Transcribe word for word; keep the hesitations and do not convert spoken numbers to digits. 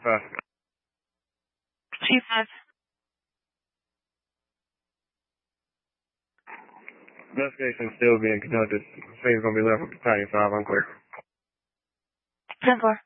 five. Chief five. Investigation still being conducted. Scene's gonna be left with battalion five, unclear. ten four.